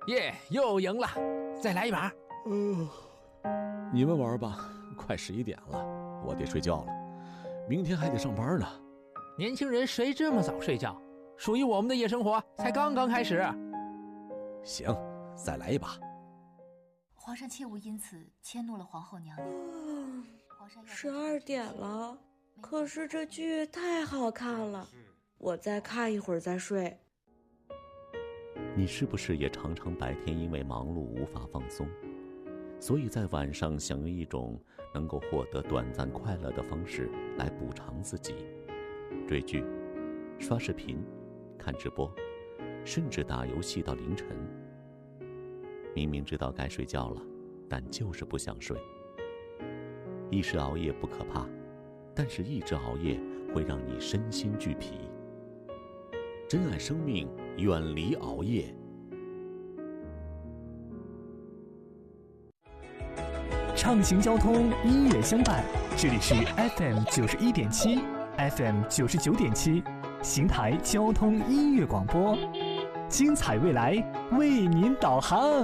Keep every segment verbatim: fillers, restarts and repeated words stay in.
耶，又赢了，再来一把。 嗯、呃，你们玩吧，快十一点了，我得睡觉了，明天还得上班呢。 年轻人谁这么早睡觉？属于我们的夜生活才刚刚开始。 行，再来一把。 皇上切勿因此迁怒了皇后娘娘。 嗯，十二点了，可是这剧太好看了，我再看一会儿再睡。 你是不是也常常白天因为忙碌无法放松，所以在晚上想用一种能够获得短暂快乐的方式来补偿自己？追剧、刷视频、看直播，甚至打游戏到凌晨。明明知道该睡觉了，但就是不想睡。一时熬夜不可怕，但是一直熬夜会让你身心俱疲。珍爱生命，远离熬夜。 畅行交通，音乐相伴，这里是 F M 九十一点七 ，F M 九十九点七，邢台交通音乐广播，精彩未来为您导航。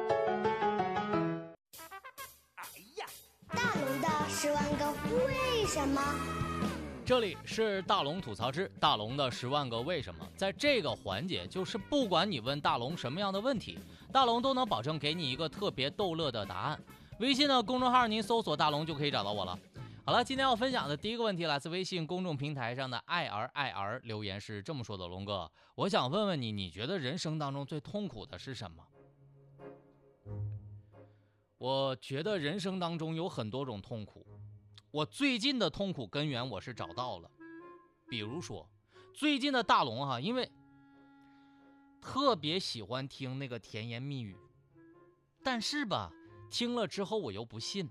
哎呀，大龙的十万个为什么？ 这里是大龙吐槽之大龙的十万个为什么。在这个环节，就是不管你问大龙什么样的问题，大龙都能保证给你一个特别逗乐的答案。微信的公众号您搜索大龙就可以找到我了。好了，今天要分享的第一个问题来自微信公众平台上的爱儿爱儿，留言是这么说的：龙哥，我想问问你，你觉得人生当中最痛苦的是什么？我觉得人生当中有很多种痛苦，我最近的痛苦根源我是找到了。比如说最近的大龙哈、啊，因为特别喜欢听那个甜言蜜语，但是吧听了之后我又不信。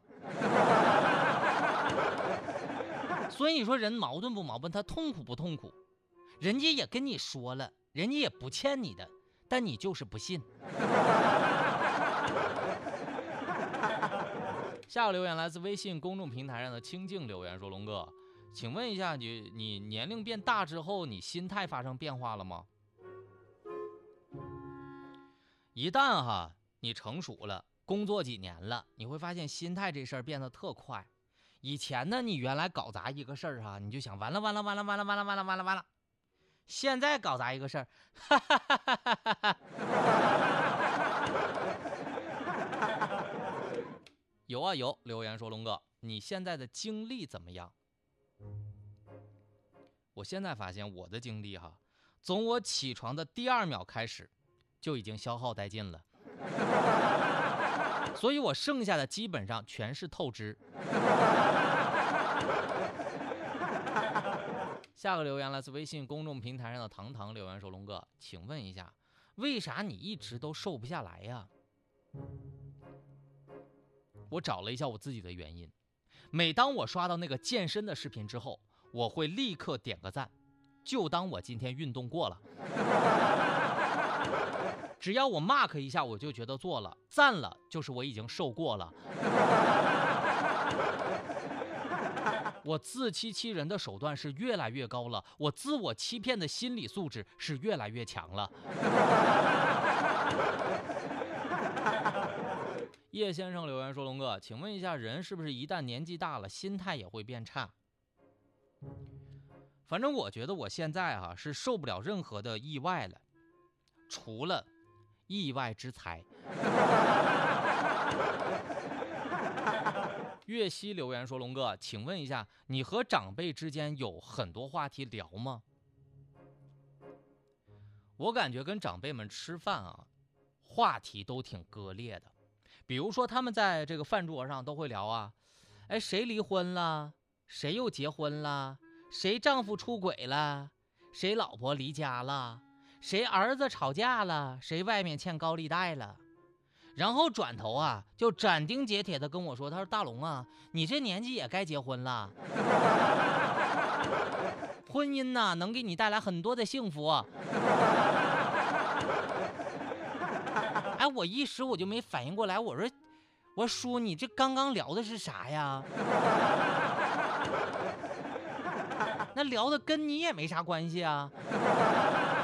所以你说人矛盾不矛盾，他痛苦不痛苦？人家也跟你说了，人家也不欠你的，但你就是不信。下个留言来自微信公众平台上的清静留言说：龙哥，请问一下你你年龄变大之后，你心态发生变化了吗？一旦哈你成熟了，工作几年了，你会发现心态这事儿变得特快。以前呢，你原来搞砸一个事儿哈，你就想完了完了完了完了完了完了完了完了。现在搞砸一个事儿，哈哈哈哈哈哈。有啊有，留言说龙哥，你现在的精力怎么样？我现在发现我的精力哈，从我起床的第二秒开始，就已经消耗殆尽了。所以我剩下的基本上全是透支。下个留言来自微信公众平台上的糖糖留言说：龙哥，请问一下，为啥你一直都瘦不下来呀？我找了一下我自己的原因，每当我刷到那个健身的视频之后，我会立刻点个赞，就当我今天运动过了。只要我 mark 一下，我就觉得做了，赞了就是我已经瘦过了。我自欺欺人的手段是越来越高了，我自我欺骗的心理素质是越来越强了。叶先生留言说：龙哥，请问一下，人是不是一旦年纪大了，心态也会变差？反正我觉得我现在啊是受不了任何的意外了，除了意外之财。岳西留言说：龙哥，请问一下，你和长辈之间有很多话题聊吗？我感觉跟长辈们吃饭啊，话题都挺割裂的。比如说他们在这个饭桌上都会聊啊，哎，谁离婚了，谁又结婚了，谁丈夫出轨了，谁老婆离家了，谁儿子吵架了，谁外面欠高利贷了。然后转头啊就斩钉截铁的跟我说，他说大龙啊，你这年纪也该结婚了。婚姻呢、啊、能给你带来很多的幸福。哎，我一时我就没反应过来，我说我说叔，你这刚刚聊的是啥呀？那聊的跟你也没啥关系啊。